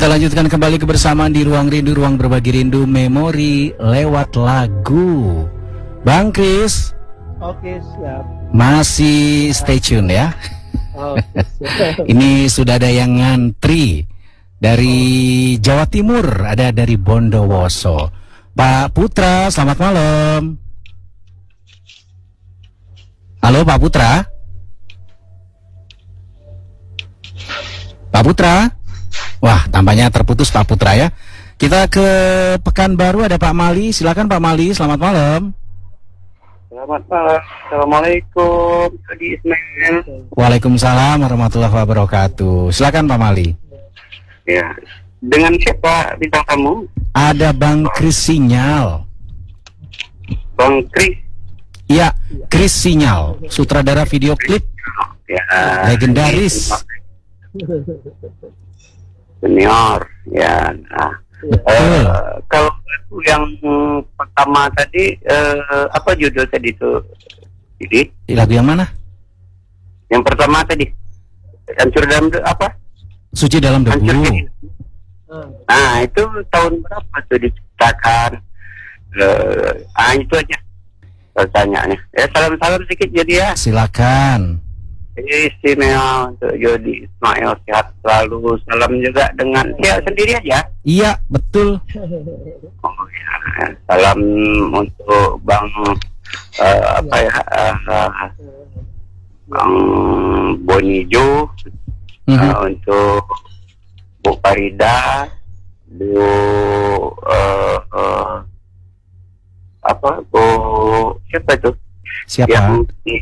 Kita lanjutkan kembali kebersamaan di Ruang Rindu, ruang berbagi rindu memori lewat lagu. Bang Kris. Oke, siap. Masih stay tune ya. Oke, siap. Ini sudah ada yang ngantri dari Jawa Timur, ada dari Bondowoso. Pak Putra, selamat malam. Halo Pak Putra. Pak Putra. Wah, tampaknya terputus Pak Putra ya. Kita ke Pekanbaru, ada Pak Mali. Silakan Pak Mali, selamat malam. Selamat malam. Assalamualaikum. Tadi Ismail. Waalaikumsalam warahmatullahi wabarakatuh. Silakan Pak Mali. Ya. Dengan siapa bintang tamu? Ada Bang Kris Sinyal. Bang Kris. Iya, Kris Sinyal, sutradara video klip Ya. legendaris. Senior. Ya. Nah. Kalau lagu yang pertama tadi, apa judul tadi itu? Jadi Lagu yang mana? yang pertama tadi, hancur dalam apa? Suci dalam Hancur debu. Jadi. Nah, itu tahun berapa tuh diciptakan? Itu aja pertanyaannya. Ya, salam-salam sedikit jadi ya. Silakan. Istimewa untuk Jody Ismail, sehat selalu. Salam juga dengan ya sendiri aja. Iya, betul. Oh, ya. Salam untuk Bang Bang Bonijo, untuk Bu Farida, Bu Bu siapa itu? Siapa?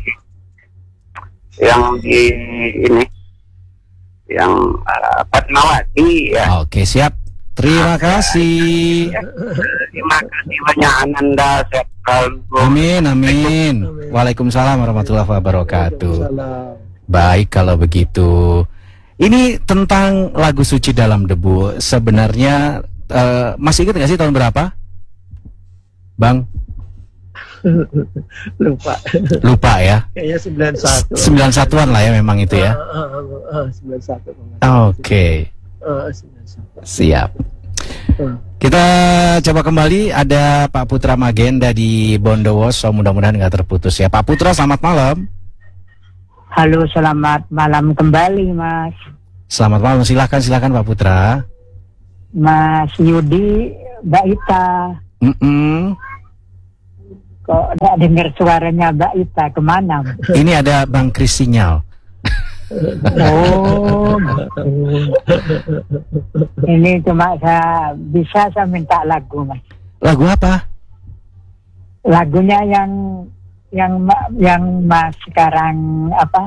Yang di ini, yang Fatmawati ya. Oke, siap. Terima kasih. Terima kasih banyak Ananda, sehat selalu. Amin, amin. Waalaikumsalam warahmatullahi wabarakatuh. Salam. Baik kalau begitu. Ini tentang lagu Suci Dalam Debu. Sebenarnya masih ingat nggak sih tahun berapa, Bang? Lupa ya. Kayaknya 91. 91-an lah ya memang itu ya. 91. Oke. 91. Siap. Kita coba kembali, ada Pak Putra Magenda di Bondowoso, mudah-mudahan nggak terputus ya. Pak Putra, selamat malam. Halo, selamat malam kembali Mas. Selamat malam, silakan Pak Putra. Mas Yudi, Mbak Ita. Kok nggak dengar suaranya Mbak Ita, kemana? Ini ada Bang Kris Sinyal. Oh, ini cuma saya minta lagu Mas. Lagu apa? Lagunya yang Mas sekarang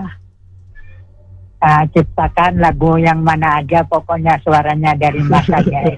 ciptakan, lagu yang mana aja, pokoknya suaranya dari Mas aja.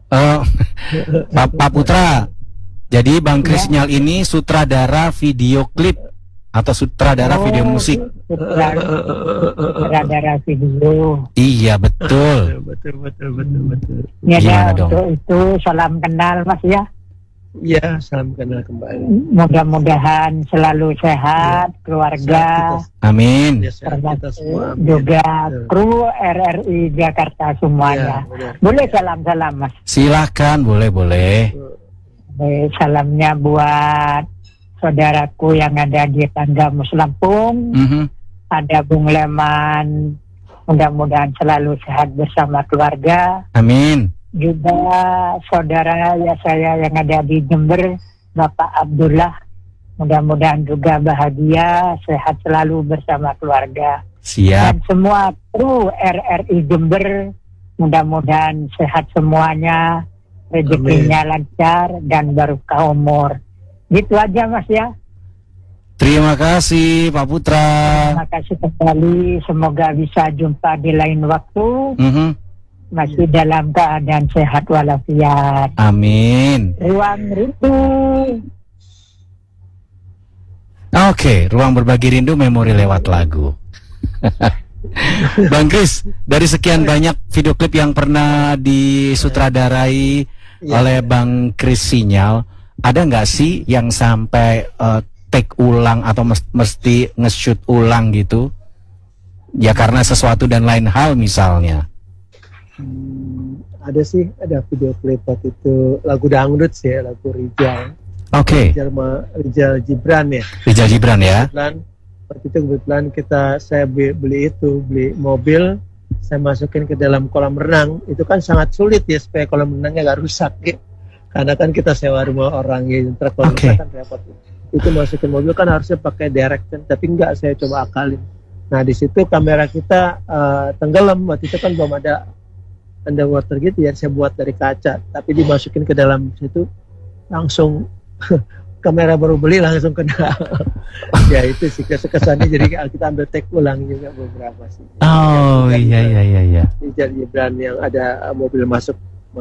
Pak Putra. Jadi Bang Kris Sinyal ini sutradara video klip atau sutradara video musik? Sutradara video. Iya, betul. Betul. Ya, untuk itu salam kenal Mas ya. Ya, salam kenal kembali. Mudah-mudahan selalu sehat, keluarga. Amin. Ya, sehat kita semua. Juga kru RRI Jakarta semuanya. Ya, boleh salam-salam Mas. Silakan, boleh. Salamnya buat saudaraku yang ada di Tanggamus Lampung. Ada Bung Leman, mudah-mudahan selalu sehat bersama keluarga. Amin. Juga saudara saya yang ada di Jember, Bapak Abdullah, mudah-mudahan juga bahagia, sehat selalu bersama keluarga. Siap. Dan semua kru RRI Jember, mudah-mudahan sehat semuanya, rezekinya lancar dan barokah umur. Gitu aja Mas ya. Terima kasih Pak Putra. Terima kasih kembali, semoga bisa jumpa di lain waktu. Masih dalam keadaan sehat walafiat. Amin. Ruang Rindu. Oke, ruang berbagi rindu memori lewat lagu. Bang Kris, dari sekian banyak video klip yang pernah disutradarai oleh Bang Kris Sinyal, ada nggak sih yang sampai take ulang atau mesti nge-shoot ulang gitu? Ya karena sesuatu dan lain hal misalnya. Ada sih, ada video klip waktu itu lagu dangdut sih, lagu Rijal. Oke. Rijal Gibran ya. Rijal Gibran ya. Waktu itu kebetulan saya beli mobil, saya masukin ke dalam kolam renang. Itu kan sangat sulit ya supaya kolam renangnya gak rusak ya. Karena kan kita sewa rumah orang ya, kolam renang kan repot. Itu masukin mobil kan harusnya pakai direct kan, tapi enggak, saya coba akalin. Nah di situ kamera kita tenggelam. Waktu itu kan belum ada underwater gitu ya, saya buat dari kaca, tapi dimasukin ke dalam situ langsung kamera baru beli langsung kena. Ya itu sih kesannya, jadi kita ambil take ulang juga beberapa sih. Oh iya. Jadi brand yang ada mobil masuk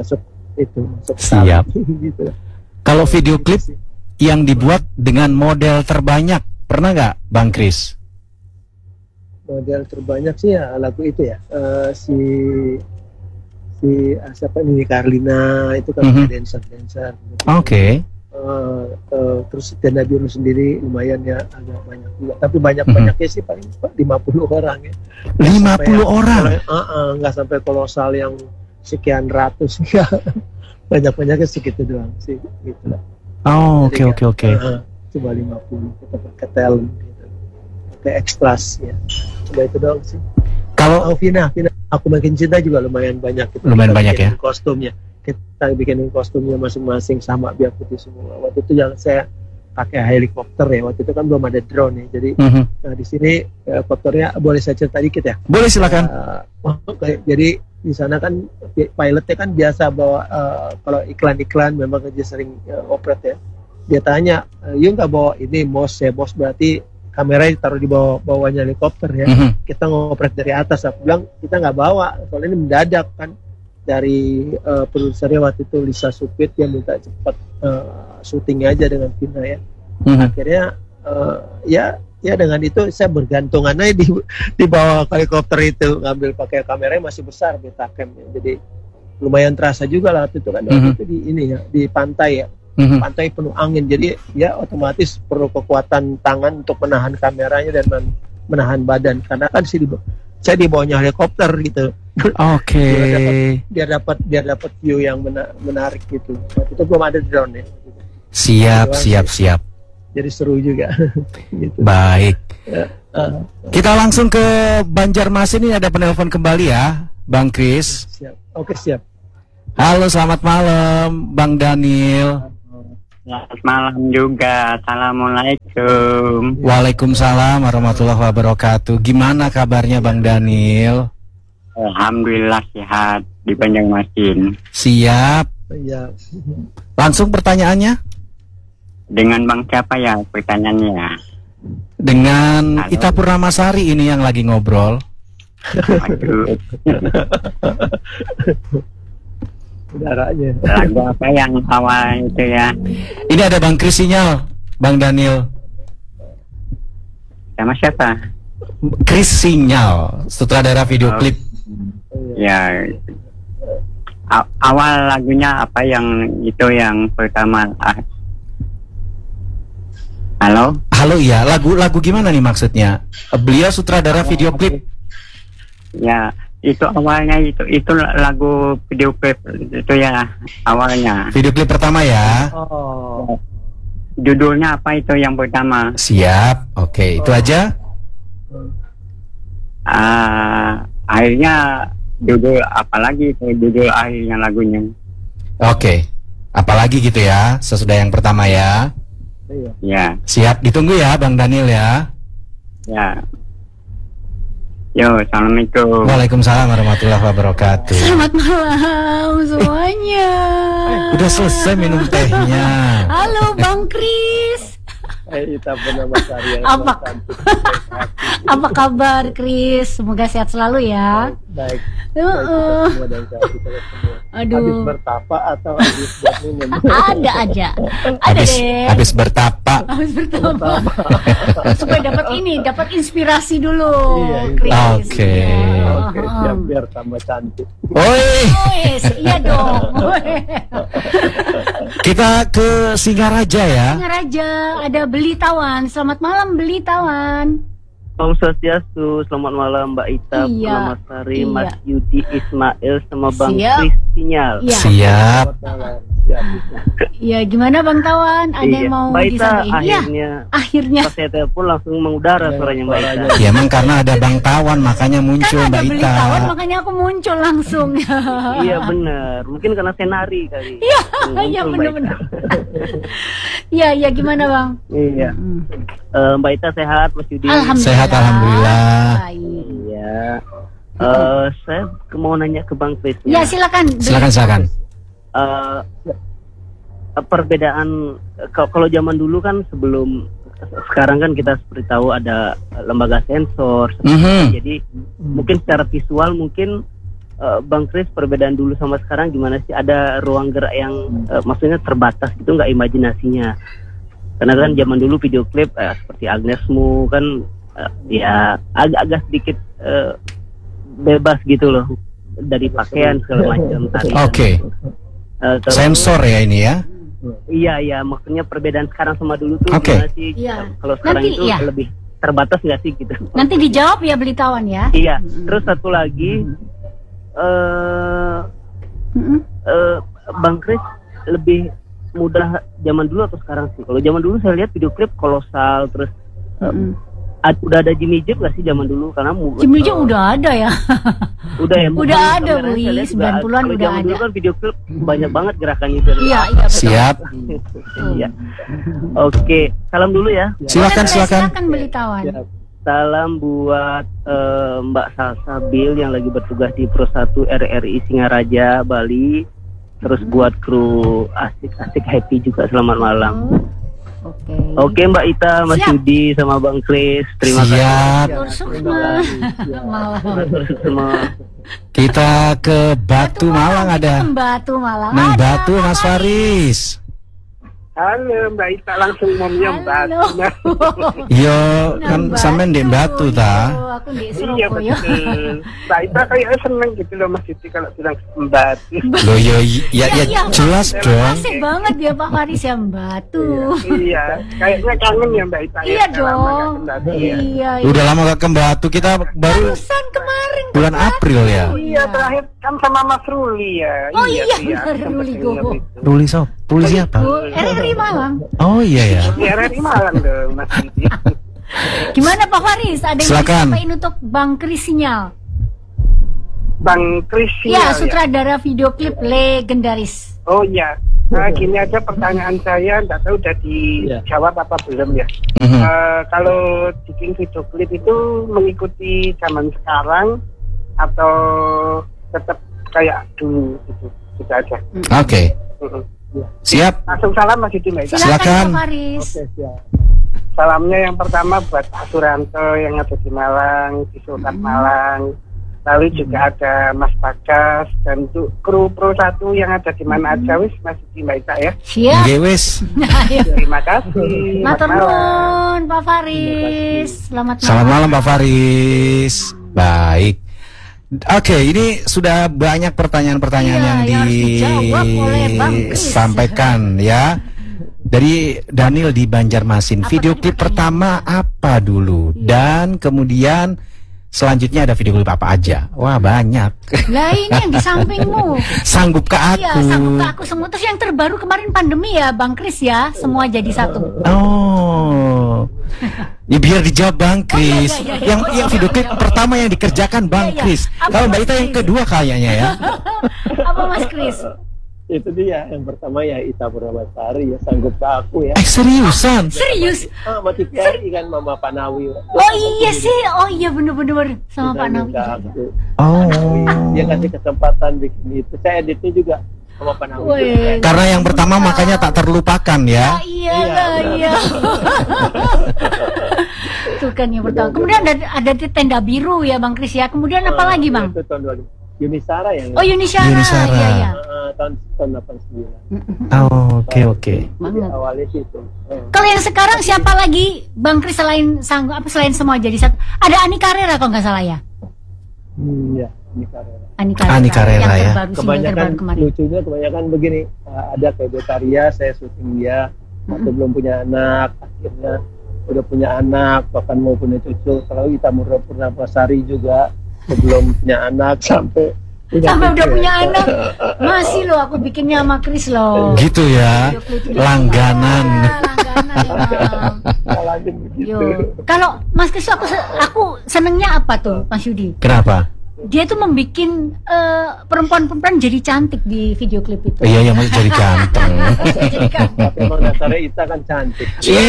siap gitu. Kalau video klip yang dibuat dengan model terbanyak pernah nggak Bang Kris? Model terbanyak sih ya lagu itu ya, si siapa ini, Carlina itu kan dancer gitu. Oke. Terus Tenda Biru sendiri lumayan ya, agak banyak juga, tapi banyak-banyaknya sih paling 50 orang ya. 50 orang? Nggak sampai kolosal yang sekian ratus ya. Banyak-banyaknya segitu doang sih gitu lah. Oh oke. Cuma 50 kita pakai talent gitu, pakai ekstras ya, coba itu doang sih. Kalau Vina Aku Makin Cinta juga lumayan banyak gitu. Lumayan banyak ya. Kostumnya kita bikinin kostumnya masing-masing sama biar putih semua. Waktu itu yang saya pakai helikopter ya, waktu itu kan belum ada drone ya, jadi nah di sini helikopternya boleh saya cerita dikit ya? Boleh silakan. Jadi di sana kan pilotnya kan biasa bawa kalau iklan-iklan memang dia sering operate ya. Dia tanya, "You nggak bawa ini bos ya?" Bos berarti kameranya taruh di bawahnya helikopter ya. Kita ngopret dari atas. Aku bilang kita nggak bawa, soalnya ini mendadak kan. Dari produsernya waktu itu Lisa Supit, dia minta cepat syuting aja dengan Vina ya. Akhirnya ya dengan itu saya bergantungan aja di bawah helikopter itu, ngambil pakai kameranya masih besar Betacam ya. Jadi lumayan terasa juga lah waktu itu kan. Waktu itu di ini ya, di pantai ya. Pantai penuh angin, jadi ya otomatis perlu kekuatan tangan untuk menahan kameranya dan menahan badan, karena kan saya di bawahnya helikopter gitu. Oke. Biar dapat view yang menarik gitu. Waktu itu belum ada drone ya. Siap. Jadi seru juga. Gitu. Baik. Kita langsung ke Banjarmasin, ini ada penelpon kembali ya, Bang Kris. Siap. Oke, siap. Halo, selamat malam, Bang Daniel. Selamat malam juga. Assalamualaikum. Waalaikumsalam warahmatullahi wabarakatuh. Gimana kabarnya Bang Daniel? Alhamdulillah sehat di Banjarmasin. Siap. Iya. Langsung pertanyaannya? Dengan Bang siapa ya pertanyaannya? Dengan Ita Purnamasari ini yang lagi ngobrol. Aduh. Udaranya. Lagu apa yang awal itu ya? Ini ada Bang Kris Sinyal, Bang Daniel. Sama siapa? Kris Sinyal, sutradara video klip. Ya. Awal lagunya apa yang itu yang pertama? Halo? Halo ya, lagu gimana nih maksudnya? Beliau sutradara video klip. Ya, itu awalnya itu lagu video klip itu ya awalnya. Video klip pertama ya. Oh. Judulnya apa itu yang pertama? Siap. Oke, itu aja. Akhirnya judul apa lagi itu judul akhirnya lagunya? Oke. Apalagi gitu ya, sesudah yang pertama ya. Iya. Ya. Siap, ditunggu ya Bang Daniel ya. Ya. Yo, assalamualaikum. Waalaikumsalam warahmatullahi wabarakatuh. Selamat malam semuanya. Udah selesai minum tehnya. Halo Bang Kris. Ita Purnamasari. Apa kabar Kris? Semoga sehat selalu ya. Baik. Aduh. Habis bertapa atau habis buat minum? Ada aja. Ada deh. Habis bertapa. Habis bertapa. Supaya dapat inspirasi dulu. Iya, Kris. Oke. Oke, siap, biar tambah cantik. Oi. Iya dong. Kita ke Singaraja ya. Raja, ada Beli Tawan. Selamat malam Beli Tawan. Om Swastiastu, selamat malam Mbak Ita, Iya, Purnama Sari, iya. Mas Yudi Ismail, sama Bang Siap. Kris Sinyal. Iya. Siap. Iya, gimana Bang Tawan? Ada yang mau Mbak Ita disampaikan? Iya, akhirnya akhirnya. pas saya telepon langsung mengudara suaranya Mbak Ita. Ya emang karena ada Bang Tawan makanya muncul Kan ada Mbak beli Ita. tawan, makanya aku muncul langsung. Iya benar, mungkin karena saya nari kali. Iya, Muncul iya Mbak benar-benar. Ita. Iya, iya gimana Bang? Iya. Hmm. Mbak Ita sehat, Mas Yudi? Alhamdulillah. Sehat, alhamdulillah. Baik. Iya. Saya mau nanya ke Bang Kris. Ya silakan. Silakan. Perbedaan kalau zaman dulu kan sebelum sekarang kan kita seperti tahu ada lembaga sensor Mhm. jadi mungkin secara visual mungkin Bang Kris perbedaan dulu sama sekarang gimana sih, ada ruang gerak yang maksudnya terbatas gitu nggak imajinasinya, karena kan zaman dulu video klip seperti Agnesmu kan ya agak sedikit bebas gitu loh dari pakaian segala macam tarian. Oke. Terus- Sensor ya ini ya. Iya, maksudnya perbedaan sekarang sama dulu tuh Oke. gimana sih? Iya. Kalau sekarang Nanti, itu iya. lebih terbatas nggak sih gitu? Nanti dijawab ya beli tawan ya. Iya. Terus satu lagi, Mm-mm. Bang Kris lebih mudah zaman dulu atau sekarang sih? Kalau zaman dulu saya lihat video klip kolosal, terus Mm-mm. udah ada Jimmy Jip nggak sih zaman dulu? Karena Jimmy Jong udah ada ya. udah ya. Udah ada, kameranya Bli. saya lihat juga 90-an kalau udah zaman dulu ada. kan video klip banyak banget gerakannya itu. Iya, iya betul. Siap. Iya. Oke, salam dulu ya. Silakan. Silakan beli tawan. Ya. Salam buat Mbak Salsabil yang lagi bertugas di Pro 1 RRI Singaraja, Bali. Terus buat kru asik-asik happy juga, selamat malam. Oke. Oke Mbak Ita, Mas Siap. Yudi sama Bang Kris, terima Siap. Tur Sukma. Malam. kasih semua. Kita ke Batu Malang ada. Batu Malang. Nang Ada, Batu Pak Mas Faris. Halo Mbak Ita, langsung mau nyembat. Halo. Yo kan sampean di Batu ta. Aku di Iya Surabaya. betul. Mbak Ita kayaknya seneng gitu loh Mas Siti kalau bilang sembat. Loh yo ya Iya, jelas dong. Asik banget ya Pak Faris yang Batu. Iya, kayaknya kangen ya Mbak Ita. Iya ya, kalau lama nggak dong. kembali, ya. Iya. Udah lama gak ke Batu, kita baru Barusan kemarin ke bulan Batu. April ya. Iya, terakhir kan sama Mas Ruli ya. Oh iya, benar, sempat Ruli denger Gogo. itu. Ruli sop. Ruli siapa? RRI Malang. Oh iya ya. Di RRI Malang dong Mas Siti. Gimana Pak Faris? Ada yang Silakan. disampaikan untuk Bang Kris Sinyal? Bang Kris Ya, ya. sutradara video klip legendaris. Oh iya. Nah, gini aja pertanyaan saya, nggak tahu udah dijawab apa belum ya. Mhm. Kalau bikin video klip itu mengikuti zaman sekarang atau tetap kayak dulu gitu, gitu aja. Oke. Mm-mm. Siap. Langsung salam Mas Yudi Mbak Ita. Silakan. Pak Faris. Oke, siap. Salamnya yang pertama buat Pak Suranto yang ada di Malang, di Sultan Malang. Lalu juga ada Mas Bagas dan untuk kru Pro 1 yang ada di mana aja wis Mas Yudi Mbak Ita ya. Siap. Nggih wis. Ayo. Terima kasih. Matur Selamat malam. nuwun Pak Faris. Selamat malam. Selamat malam Pak Faris. Baik. Oke, ini sudah banyak pertanyaan-pertanyaan Iya, yang yang harus dijawab oleh Bang Kris. disampaikan ya. Dari Daniel di Banjarmasin, Apa video tadi klip pertanyaannya? pertama apa dulu? Iya. Dan kemudian selanjutnya ada video klip apa aja? Wah, banyak. Lah ini yang di sampingmu. Sanggup ke aku. Iya, sanggup ke aku semua. Terus yang terbaru kemarin pandemi ya, Bang Kris ya, semua jadi satu. Oh. Ya biar dijawab Bang Kris. iya, iya. Yang video klip pertama yang dikerjakan Bang Iya, iya. Kris. Apa Kalau Mbak Mas Ita yang Kris? kedua kayaknya ya. Apa Mas Kris? Itu dia yang pertama ya Ita Purnamasari ya, sanggup ke aku ya. Seriusan? Serius? Mati Ferry kan Mama Panawi. Oh iya sih, oh iya bener-bener sama Pak Nawi. Sanggup ke aku. Oh. Dia kasih kesempatan bikin itu. Saya editnya juga sama Panawi. Wih. Karena yang pertama makanya tak terlupakan ya. Iya lah, iya. Itu kan yang pertama. Kemudian ada di tenda biru ya Bang Kris ya. Kemudian apa lagi Bang? Itu tahun 2000. Yunisara yang Oh Yunisara. Yunisara. Iya iya. tahun 89. Oh, oke. Jadi awalnya sih itu. Kalau yang sekarang siapa lagi Bang Kris selain selain semua jadi satu? Ada Ani Carrera kalau nggak salah ya. Ya, ini karena Ani Carrera yang ya. terbaru, single kebanyakan terbaru kemarin. lucunya kebanyakan begini, ada kayak Betaria saya syuting dia waktu belum punya anak, akhirnya udah punya anak, bahkan mau punya cucu. Kalau kita Purnamawasari juga sebelum punya anak sampai udah punya anak. Masih loh aku bikinnya sama Chris loh. Gitu ya, langganan. Langganan emang. lanjut begitu. Yo. Kalau Mas Chris aku senengnya apa tuh Mas Yudi? Kenapa? Dia tuh membuat perempuan-perempuan jadi cantik di video klip itu. Iya, yang mau jadi ganteng. Jadi kan- Tapi emang dasarnya Ita kan cantik.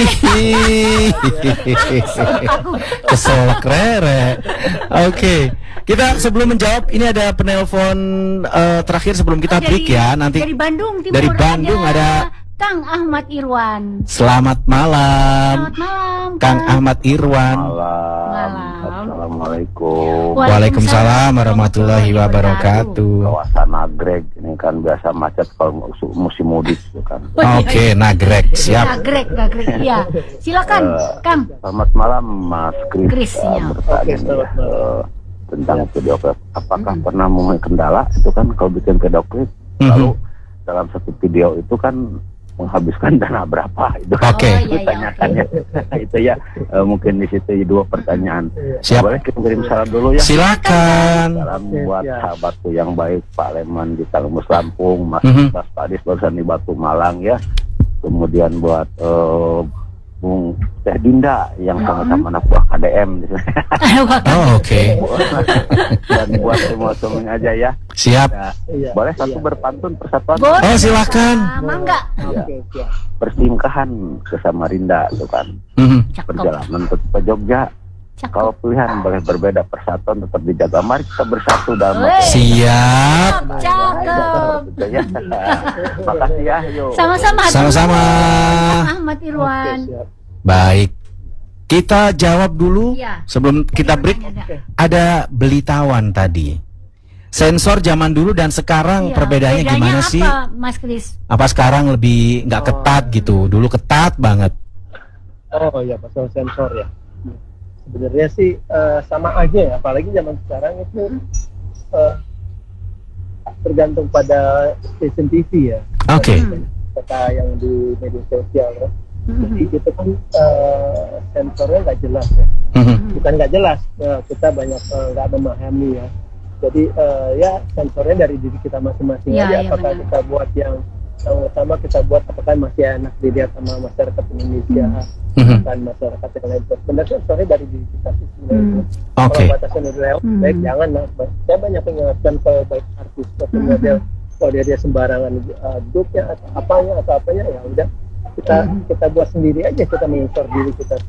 Keselak rere. Oke, kita sebelum menjawab ini ada penelpon terakhir sebelum kita break ya. Nanti dari Bandung Timur dari Bandung ada Kang Ahmad Irwan. selamat malam, Selamat malam Kang Ahmad Irwan. Malam. Assalamualaikum. Waalaikumsalam warahmatullahi wabarakatuh. Kawasan Nagreg ini kan biasa macet kalau musim mudik itu kan. Oke, Nagreg siap. Nagreg. Iya. Silakan, Kang. Selamat malam Mas Chris, Chris. ya. Bertanya Oke, selamat malam. tentang video klip. Apakah pernah mempunyai kendala itu kan kalau bikin video klip? Lalu dalam satu video itu kan menghabiskan dana berapa itu kan Oke. Oh, iya, ditanyakannya. Itu ya mungkin di situ dua pertanyaan. Siap. Boleh kirim salam dulu ya. Silakan. Salam buat Ya. sahabatku yang baik, Pak Leman di Tangmus Lampung, Mas Mas Padis barusan di Batu Malang ya. Kemudian buat Bung Teh Dinda yang sama-sama anak buah KDM Oh, oke. dan buat semua semuanya aja ya. Siap. Nah, Iya. boleh satu berpantun persatuan Boleh. Oh, silakan. Mangga. Ya. Oke, siap. Persingkahan ke Samarinda tuh kan. Cakep. Perjalanan ke Jogja. Cakep. Kalau pilihan boleh berbeda, persatuan tetap dijaga. Mari kita bersatu dalam Wey. Siap. Cakep. Gitu ya. Makasih ya, yuk. Sama-sama. Sama-sama. Kang Ahmad Irwan. Oke, siap. Baik. Kita jawab dulu Iya. sebelum kita break. Ada Belitawan tadi. Sensor zaman dulu dan sekarang Iya. perbedaannya Bedanya gimana apa, sih? Mas Chris? Apa sekarang lebih nggak ketat gitu? Dulu ketat banget. Oh ya, pasal sensor ya. Sebenarnya sih sama aja ya, apalagi zaman sekarang itu tergantung pada stasiun TV ya. Oke. Kata yang di media sosial ya. Jadi itu kan sensornya nggak jelas ya. Bukan nggak jelas, kita banyak nggak memahami ya. Jadi ya sensornya dari diri kita masing-masing Ya, aja. ya, Apakah benar. kita buat yang utama kita buat apakah masih enak dilihat sama masyarakat Indonesia dan masyarakat yang lain. Sebenarnya sensornya dari diri kita sih sebenarnya. Oke. Kalau batasan udah lewat, baik jangan lah. Saya banyak mengingatkan ke baik artis atau model kalau dia sembarangan duduknya atau apanya ya udah kita buat sendiri aja, kita menginstal diri kita